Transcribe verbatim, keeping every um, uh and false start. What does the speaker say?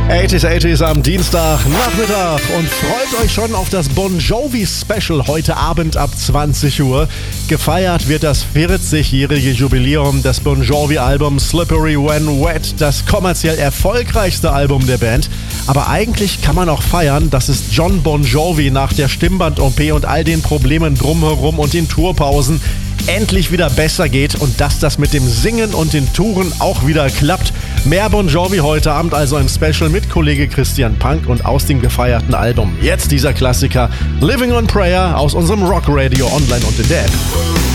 achtziger achtziger am Dienstag Nachmittag und freut euch schon auf das Bon Jovi Special heute Abend ab zwanzig Uhr. Gefeiert wird das vierzigjährige Jubiläum des Bon Jovi Albums Slippery When Wet, das kommerziell erfolgreichste Album der Band. Aber eigentlich kann man auch feiern, dass es John Bon Jovi nach der Stimmband-O P und all den Problemen drumherum und den Tourpausen endlich wieder besser geht und dass das mit dem Singen und den Touren auch wieder klappt. Mehr Bon Jovi heute Abend also im Special mit Kollege Christian Punk und aus dem gefeierten Album. Jetzt dieser Klassiker Living on Prayer aus unserem Rock Radio online und in der App.